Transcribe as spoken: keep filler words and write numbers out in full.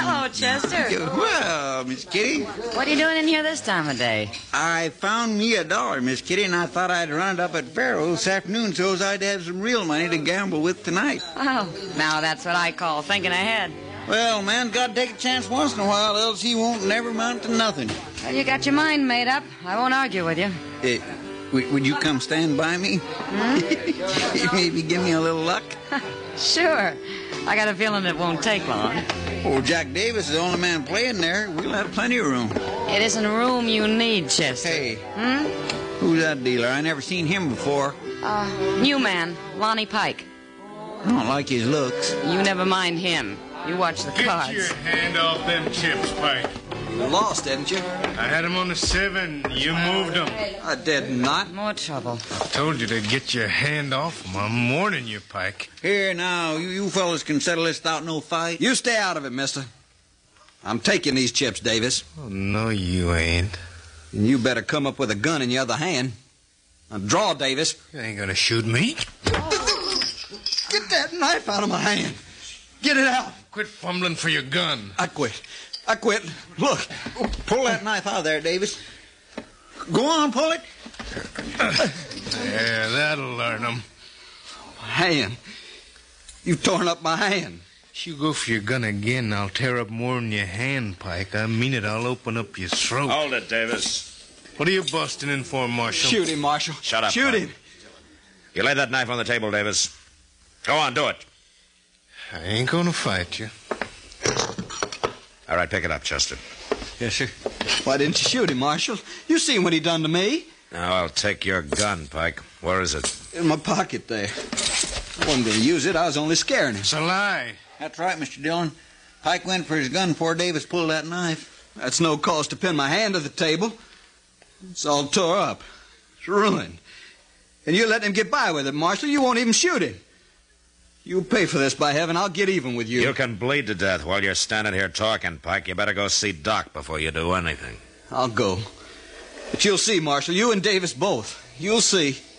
Hello, Chester. Well, Miss Kitty. What are you doing in here this time of day? I found me a dollar, Miss Kitty, and I thought I'd run it up at Faro this afternoon so's I'd have some real money to gamble with tonight. Oh, now that's what I call thinking ahead. Well, man's got to take a chance once in a while, else he won't never amount to nothing. Well, you got your mind made up. I won't argue with you. Uh, w- would you come stand by me? Hmm? Maybe give me a little luck? Sure. I got a feeling it won't take long. Oh, Jack Davis is the only man playing there. We'll have plenty of room. It isn't room you need, Chester. Hey. Hmm? Who's that dealer? I never seen him before. Uh, new man, Lonnie Pike. I don't like his looks. You never mind him. You watch the cards. Get your hand off them chips, Pike. You lost, didn't you? I had them on the seven. You moved them. I did not. More trouble. I told you to get your hand off them. I'm warning you, Pike. Here, now, you, you fellas can settle this without no fight. You stay out of it, mister. I'm taking these chips, Davis. Oh, no, you ain't. And you better come up with a gun in your other hand. Now, draw, Davis. You ain't gonna shoot me. Get that knife out of my hand. Get it out. Quit fumbling for your gun. I quit. I quit. Look. Pull that knife out of there, Davis. Go on, pull it. There, that'll learn them. My hand. You've torn up my hand. If you go for your gun again, I'll tear up more than your hand, Pike. I mean it. I'll open up your throat. Hold it, Davis. What are you busting in for, Marshal? Shoot him, Marshal. Shut up, Shoot Pike. him. You lay that knife on the table, Davis. Go on, do it. I ain't gonna fight you. All right, pick it up, Chester. Yes, sir. Why didn't you shoot him, Marshal? You seen what he done to me. Now, I'll take your gun, Pike. Where is it? In my pocket there. I wasn't going to use it. I was only scaring him. It's a lie. That's right, Mister Dillon. Pike went for his gun before Davis pulled that knife. That's no cause to pin my hand to the table. It's all tore up. It's ruined. And you let him get by with it, Marshal. You won't even shoot him. You pay for this, by heaven. I'll get even with you. You can bleed to death while you're standing here talking, Pike. You better go see Doc before you do anything. I'll go. But you'll see, Marshal. You and Davis both. You'll see.